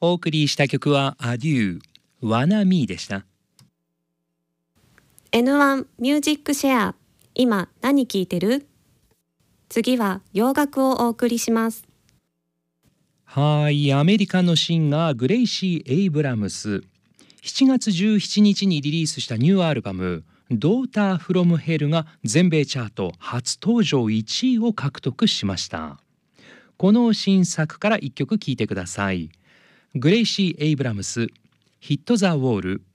お送りした曲はアデュー、ワナミーでした。 N1 ミュージックシェア、今何聴いてる？次は洋楽をお送りします。 はい、アメリカのシンガーグレイシー・エイブラムス、7月17日にリリースしたニューアルバムドーターフロムヘルが全米チャート初登場1位を獲得しました。この新作から1曲聴いてください。グレイシー・エイブラムス、ヒット・ザ・ウォール